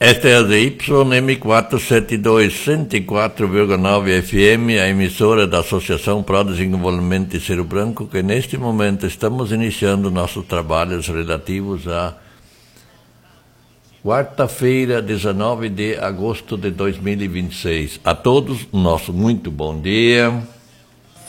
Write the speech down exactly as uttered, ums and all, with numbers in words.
Esta é a D Y M quatrocentos e setenta e dois, cento e quatro vírgula nove F M, a emissora da Associação Pro Desenvolvimento de Cerro Branco, que neste momento estamos iniciando nossos trabalhos relativos a quarta-feira, dezenove de agosto de dois mil e vinte e seis. A todos, nosso muito bom dia.